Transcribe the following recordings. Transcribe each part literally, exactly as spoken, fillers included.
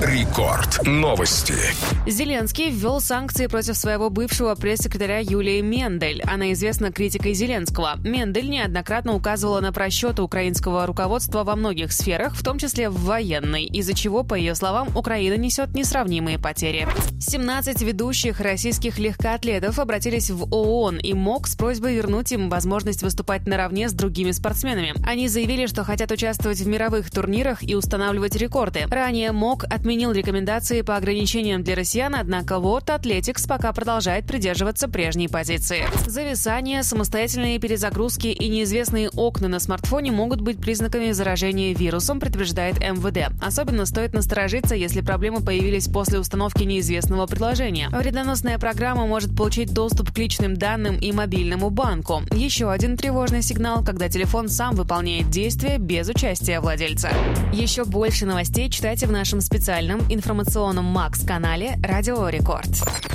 Рекорд. Новости. Зеленский ввел санкции против своего бывшего пресс-секретаря Юлии Мендель. Она известна критикой Зеленского. Мендель неоднократно указывала на просчеты украинского руководства во многих сферах, в том числе в военной, из-за чего, по ее словам, Украина несет несравнимые потери. семнадцать ведущих российских легкоатлетов обратились в ООН и МОК с просьбой вернуть им возможность выступать наравне с другими спортсменами. Они заявили, что хотят участвовать в мировых турнирах и устанавливать рекорды. Ранее МОК отменил рекомендации по ограничениям для россиян, однако World Athletics пока продолжает придерживаться прежней позиции. Зависание, самостоятельные перезагрузки и неизвестные окна на смартфоне могут быть признаками заражения вирусом, предупреждает эм вэ дэ. Особенно стоит насторожиться, если проблемы появились после установки неизвестного приложения. Вредоносная программа может получить доступ к личным данным и мобильному банку. Еще один тревожный сигнал, когда телефон сам выполняет действия без участия владельца. Еще больше новостей читайте в нашем специальном информационном Макс-канале «Радио Рекорд».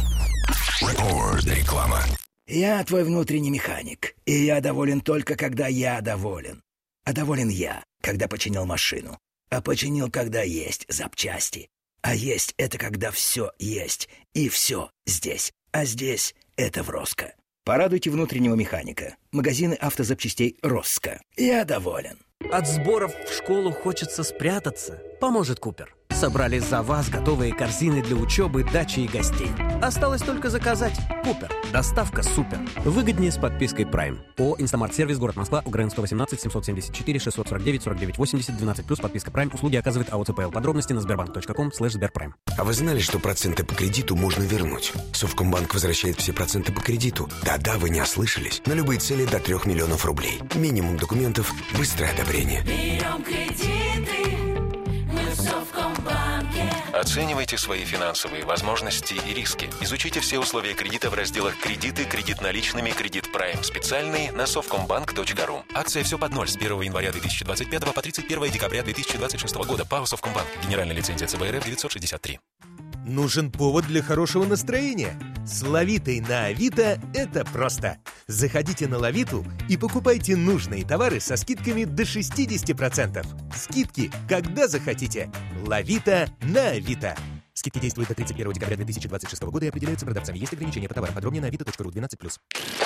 Реклама. Я твой внутренний механик, и я доволен только, когда я доволен. А доволен я, когда починил машину. А починил, когда есть запчасти. А есть — это когда все есть, и все здесь. А здесь — это в Роско. Порадуйте внутреннего механика. Магазины автозапчастей Роско. Я доволен. От сборов в школу хочется спрятаться. Поможет Купер. Собрали за вас готовые корзины для учебы, дачи и гостей. Осталось только заказать. Купер. Доставка супер. Выгоднее с подпиской Prime. ООО «Инстамарт Сервис», город Москва, УГРН сто восемнадцать семьсот семьдесят четыре шестьсот сорок девять сорок девять восемьдесят двенадцать плюс подписка Prime. Услуги оказывает АО ЦПЛ. Подробности на сбербанк точка ком слэш сберпрайм. А вы знали, что проценты по кредиту можно вернуть? Совкомбанк возвращает все проценты по кредиту. Да-да, вы не ослышались. На любые цели до трех миллионов рублей. Минимум документов, быстрое одобрение. Берем кредиты, мы в Совкомбанке. Оценивайте свои финансовые возможности и риски. Изучите все условия кредита в разделах «Кредиты», «Кредит наличными», «Кредит Прайм» специальный на совкомбанк точка ру. Акция «Все под ноль» с первого января две тысячи двадцать пятого по тридцать первое декабря две тысячи двадцать шестого года. ПАО «Совкомбанк». Генеральная лицензия ЦБ РФ девятьсот шестьдесят три. Нужен повод для хорошего настроения? С Лавитой на Авито это просто. Заходите на Лавиту и покупайте нужные товары со скидками до шестьдесят процентов. Скидки, когда захотите. Лавита на Авито. Скидки действуют до тридцать первого декабря две тысячи двадцать шестого года и определяются продавцами. Есть ограничения по товарам. Подробнее на авито точка ру. двенадцать плюс.